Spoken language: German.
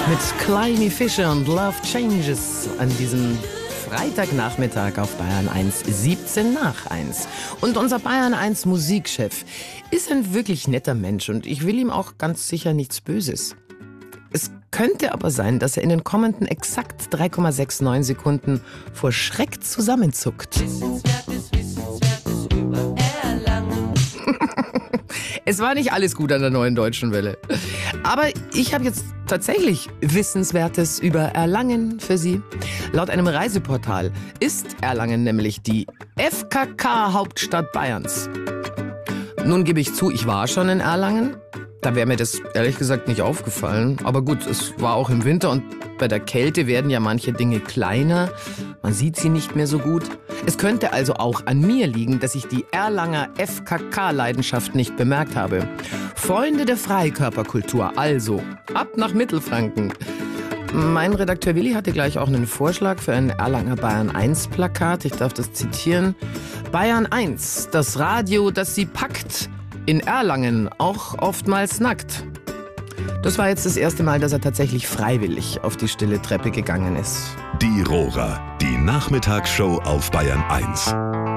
Mit Kleine Fische und Love Changes an diesem Freitagnachmittag auf Bayern 1, 17 nach 1. Und unser Bayern 1 Musikchef ist ein wirklich netter Mensch und ich will ihm auch ganz sicher nichts Böses. Es könnte aber sein, dass er in den kommenden exakt 3,69 Sekunden vor Schreck zusammenzuckt. Wissenswertes über Erlangen. Es war nicht alles gut an der Neuen Deutschen Welle. Aber ich habe jetzt tatsächlich Wissenswertes über Erlangen für Sie. Laut einem Reiseportal ist Erlangen nämlich die FKK-Hauptstadt Bayerns. Nun gebe ich zu, ich war schon in Erlangen. Da wäre mir das ehrlich gesagt nicht aufgefallen. Aber gut, es war auch im Winter und bei der Kälte werden ja manche Dinge kleiner. Man sieht sie nicht mehr so gut. Es könnte also auch an mir liegen, dass ich die Erlanger FKK-Leidenschaft nicht bemerkt habe. Freunde der Freikörperkultur, also ab nach Mittelfranken. Mein Redakteur Willi hatte gleich auch einen Vorschlag für ein Erlanger Bayern 1 Plakat. Ich darf das zitieren. Bayern 1, das Radio, das sie packt. In Erlangen auch oftmals nackt. Das war jetzt das erste Mal, dass er tatsächlich freiwillig auf die stille Treppe gegangen ist. Die Rohrer, die Nachmittagsshow auf Bayern 1.